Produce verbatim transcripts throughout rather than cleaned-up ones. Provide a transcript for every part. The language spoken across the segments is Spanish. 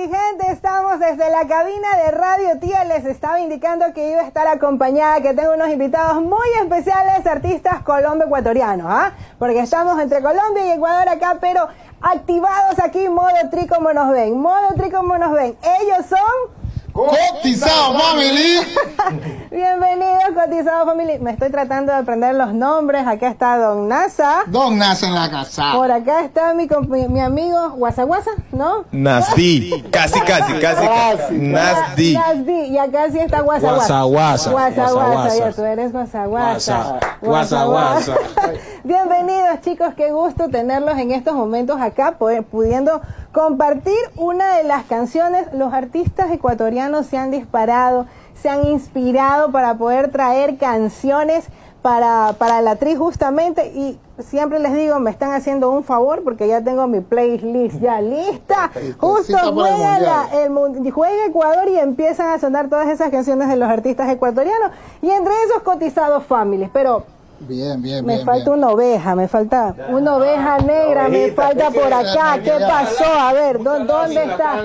gente, estamos desde la cabina de Radio Tía. Les estaba indicando que iba a estar acompañada, que tengo unos invitados muy especiales, artistas colombo-ecuatorianos, ¿ah? Porque estamos entre Colombia y Ecuador acá, pero activados aquí, modo tri como nos ven, modo tri como nos ven. Ellos son... Cotizado Family. Bienvenidos, Cotizado Family. Me estoy tratando de aprender los nombres. Acá está Don Nasa. Don Nasa en la casa. Por acá está mi, mi amigo Guasa Guasa, ¿no? Nasdi. Casi, casi, casi. casi. Nasdi. Nasdi. Y acá sí está Guasa Guasa. Guasa Guasa Guasa. Ya tú eres Guasa Guasa. Guasa Guasa. Bienvenidos, chicos. Qué gusto tenerlos en estos momentos acá, pudiendo compartir una de las canciones. Los artistas ecuatorianos se han disparado, se han inspirado para poder traer canciones para, para la tri justamente, y siempre les digo, me están haciendo un favor porque ya tengo mi playlist ya lista. Justo juega, la, el, juega Ecuador y empiezan a sonar todas esas canciones de los artistas ecuatorianos, y entre esos Cotizados Families, pero... Bien, bien, me bien, falta bien. una oveja, me falta una oveja negra, me falta por acá. ¿Qué pasó? A ver, ¿dónde está?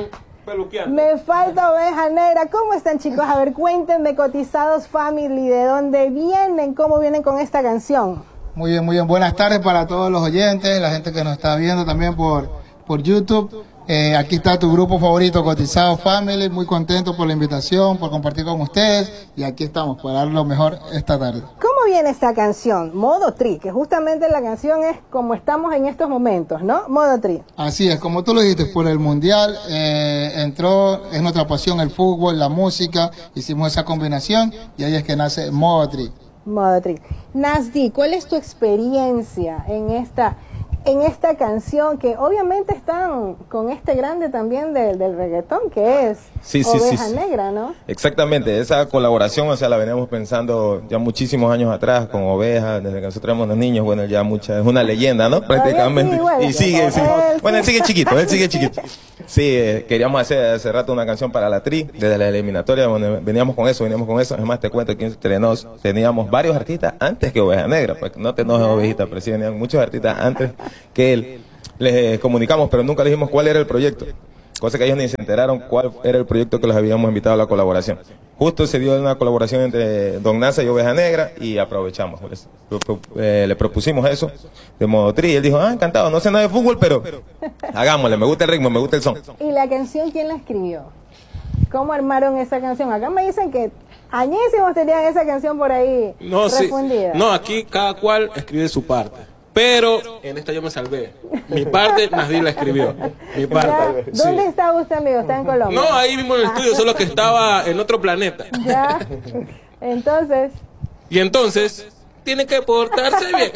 Me falta oveja negra. ¿Cómo están, chicos? A ver, cuéntenme, Cotizados Family, ¿de dónde vienen? ¿Cómo vienen con esta canción? Muy bien, muy bien. Buenas tardes para todos los oyentes, la gente que nos está viendo también por, por YouTube. Eh, aquí está tu grupo favorito, Cotizados Family. Muy contento por la invitación, por compartir con ustedes. Y aquí estamos para dar lo mejor esta tarde. ¿Cómo viene esta canción? Modo Tri, que justamente la canción es como estamos en estos momentos, ¿no? Modo Tri. Así es, como tú lo dijiste, por el Mundial eh, entró, es nuestra pasión el fútbol, la música. Hicimos esa combinación y ahí es que nace Modo Tri. Modo Tri. Nasdi, ¿cuál es tu experiencia en esta... en esta canción, que obviamente están con este grande también de, del reggaetón, que es sí, sí, Oveja sí, Negra, ¿no? Exactamente, esa colaboración, o sea, la veníamos pensando ya muchísimos años atrás con Oveja, desde que nosotros éramos los niños. Bueno, ya mucha, es una leyenda, ¿no? Prácticamente. Sí, bueno, y sigue, sigue. Él, bueno, él sigue chiquito, él sigue chiquito. Sí, eh, queríamos hacer hace rato una canción para la tri, desde la eliminatoria, bueno, veníamos con eso, veníamos con eso. Es más, te cuento que entre nos teníamos varios artistas antes que Oveja Negra, pues no te enojes, ovejita, pero sí venían muchos artistas antes que él. Les comunicamos, pero nunca les dijimos cuál era el proyecto, cosa que ellos ni se enteraron cuál era el proyecto que los habíamos invitado a la colaboración. Justo se dio una colaboración entre Don Nasa y Oveja Negra y aprovechamos, les, eh, le propusimos eso de modo tri, y él dijo, ah, encantado, no sé nada de fútbol, pero hagámosle, me gusta el ritmo, me gusta el son. ¿Y la canción quién la escribió? ¿Cómo armaron esa canción? Acá me dicen que añísimos tenían esa canción por ahí no, refundida. Sí. No, aquí cada cual escribe su parte. Pero en esta yo me salvé. Mi parte, Nasdi la escribió. Mi parte. ¿Ya? ¿Dónde sí. está usted, amigo? ¿Está en Colombia? No, ahí mismo en el estudio, solo que estaba en otro planeta. Ya. Entonces. Y entonces, tiene que portarse bien.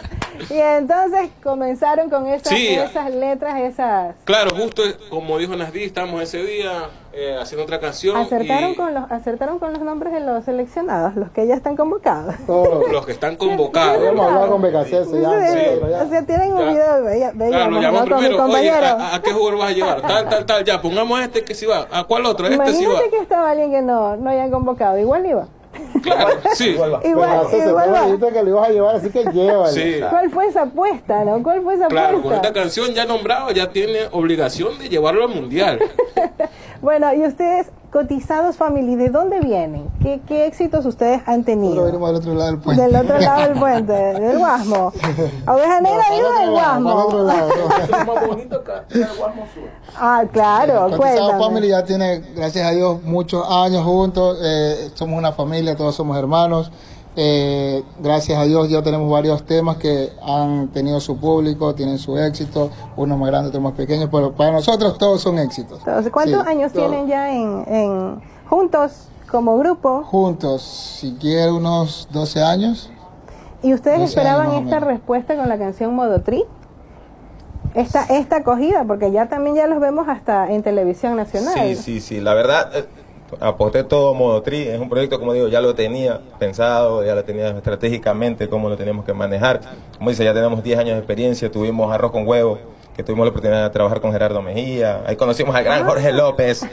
Y entonces comenzaron con esas, sí. esas letras, esas... Claro, justo como dijo Nasdi, estábamos ese día eh, haciendo otra canción. Acertaron, y... con los, acertaron con los nombres de los seleccionados, los que ya están convocados. Todos los que están convocados. Hemos hablado con B K C, sí, ya, sí. O sea, tienen un ya. video, veía, claro, lo llamamos ¿no? primero, oye, compañero. ¿a, ¿a qué jugador vas a llevar? Tal, tal, tal, ya, pongamos este que sí va. ¿A cuál otro? Este Imagínate sí va. que estaba alguien que no, no hayan convocado, igual iba. Claro, sí. Igual, igual, igual va. Dijiste que lo ibas a llevar, así que llévalo. Sí. ¿Cuál fue esa apuesta, no? ¿Cuál fue esa claro, apuesta? con esta canción ya nombrado, ya tiene obligación de llevarlo al mundial. Bueno, y ustedes, Cotizados Family, ¿de dónde vienen? ¿Qué, qué éxitos ustedes han tenido? Nosotros venimos del otro lado del puente. Del otro lado del puente, del Guasmo. Oveja Negra vive del Guasmo. más bonito que el Guasmo Sur. Ah, claro, Cotizados Family cuéntame. ya tiene, gracias a Dios, muchos años juntos. Eh, somos una familia, todos somos hermanos. Eh, gracias a Dios ya tenemos varios temas que han tenido su público, tienen su éxito, unos más grandes, otros más pequeños, pero para nosotros todos son éxitos. Entonces, ¿cuántos Sí, años todos. tienen ya en, en juntos como grupo? Juntos, si quiere unos doce años. ¿Y ustedes doce esperaban años más o esta menos. respuesta con la canción Modo Tri? Esta, esta acogida, porque ya también ya los vemos hasta en televisión nacional. Sí, sí, sí, la verdad, eh, aposté todo modo tri, es un proyecto, como digo, ya lo tenía pensado, ya lo tenía estratégicamente, cómo lo teníamos que manejar. Como dice, ya tenemos diez años de experiencia, tuvimos Arroz con Huevo, que tuvimos la oportunidad de trabajar con Gerardo Mejía, ahí conocimos al gran Jorge López,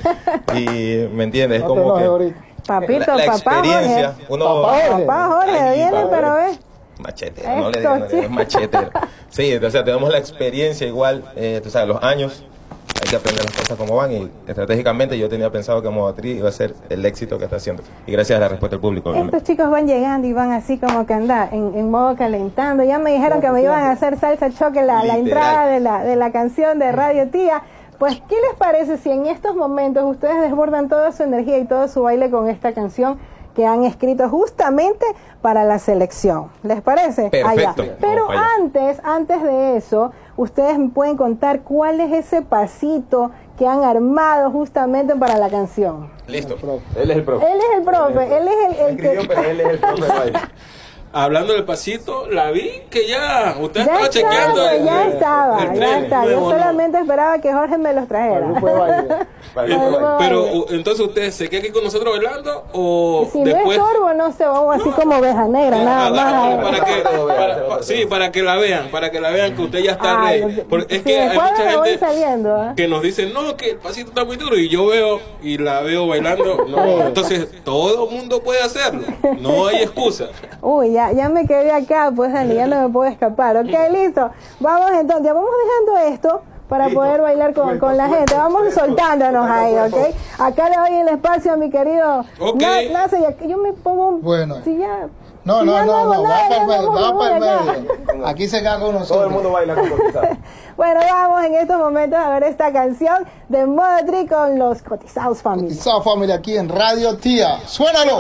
y me entiendes, No como te que ahorita. Papito, la, la papá experiencia, Jorge. uno... Papá Jorge. Papá Jorge, Ay, viene, padre. pero ve. Machetero, no le Esto, digo, no le digo, sí. machetero. Sí, o sea, tenemos la experiencia igual, eh, tú sabes, los años, hay que aprender las cosas como van y estratégicamente yo tenía pensado que Modatri iba a ser el éxito que está haciendo. Y gracias a la respuesta del público. Obviamente. Estos chicos van llegando y van así como que anda en, en modo calentando. Ya me dijeron que me iban a hacer salsa choque la, la entrada de la, de la canción de Radio Tía. Pues, ¿qué les parece si en estos momentos ustedes desbordan toda su energía y todo su baile con esta canción que han escrito justamente para la selección? ¿Les parece? Perfecto. Allá. Pero Vamos allá. antes, antes de eso, ustedes me pueden contar cuál es ese pasito que han armado justamente para la canción. Listo. Él es el profe. Él es el profe, él es el, el que... Escribió, pero él es el profe de baile. Hablando del pasito, la vi que ya, usted Ya estaba estaba, chequeando. pues, el- ya estaba, el ya tren está. Yo nuevo, ¿no? solamente esperaba que Jorge me los trajera. Para el Para el grupo de baile. Pero, baile. u- entonces, ¿usted se queda aquí con nosotros bailando o Si después? no es turbo, no sé, vamos así como oveja negra, nada Ah, más. dale, ahí. para que, para- pa- sí, para que la vean, para que la vean que usted ya está Ay, ready. Porque es si que hay después mucha me voy gente saliendo, ¿eh? que nos dice, no, que el pasito está muy duro, y yo veo y la veo bailando. No, entonces todo el mundo puede hacerlo, no hay excusa. Uy, ya, ya me quedé acá, pues Dani, ya no me puedo escapar. Ok, listo. Vamos entonces, ya vamos dejando esto para poder bailar con, con la gente. Vamos soltándonos ahí, ¿ok? Acá le doy el espacio a mi querido Ok. Na- Nace, y aquí yo me pongo... Bueno. Si ya, No, si no, ya no, hago no, va nada, para ya el medio, no me va voy para el acá. medio. Aquí se queda con nosotros. Todo el mundo baila con cotizado. Bueno, vamos en estos momentos a ver esta canción de Modatri con los Cotizados Family. Cotizado Family aquí en Radio Tía. ¡Suénalo!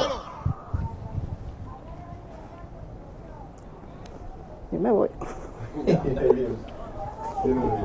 Yo me voy.